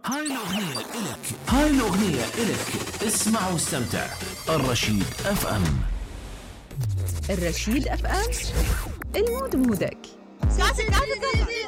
هاي الأغنية إلك. اسمع واستمتع. الرشيد اف ام. الرشيد اف ام، المود مودك.